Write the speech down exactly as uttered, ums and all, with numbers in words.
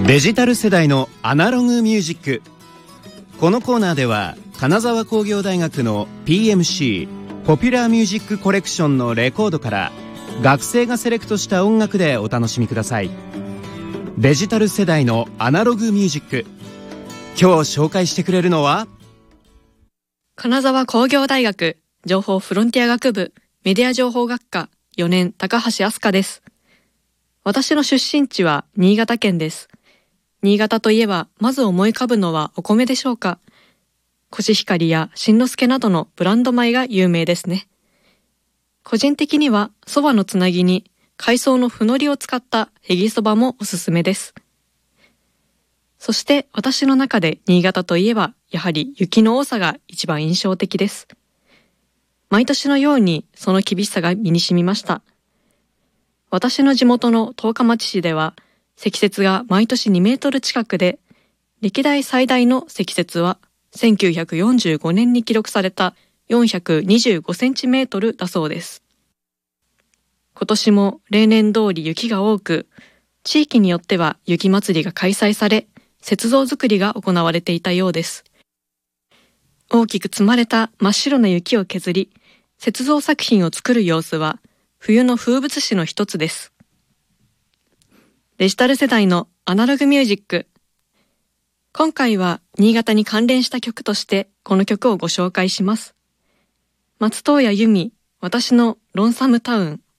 デジタル世代のアナログミュージック。このコーナーでは金沢工業大学の ピーエムシー ポピュラーミュージックコレクションのレコードから学生がセレクトした音楽でお楽しみください。デジタル世代のアナログミュージック。今日紹介してくれるのは金沢工業大学情報フロンティア学部メディア情報学科よねん高橋飛鳥です。私の出身地は新潟県です。新潟といえばまず思い浮かぶのはお米でしょうか。コシヒカリや新之助などのブランド米が有名ですね。個人的には蕎麦のつなぎに海藻のふのりを使ったへぎそばもおすすめです。そして私の中で新潟といえばやはり雪の多さが一番印象的です。毎年のようにその厳しさが身に染みました。私の地元の十日町市では積雪が毎年にメートル近くで、歴代最大の積雪はせんきゅうひゃくよんじゅうごねんに記録されたよんひゃくにじゅうごセンチメートルだそうです。今年も例年通り雪が多く、地域によっては雪祭りが開催され、雪像作りが行われていたようです。大きく積まれた真っ白な雪を削り、雪像作品を作る様子は冬の風物詩の一つです。デジタル世代のアナログミュージック。今回は新潟に関連した曲としてこの曲をご紹介します。松任谷由実、私のロンサムタウン。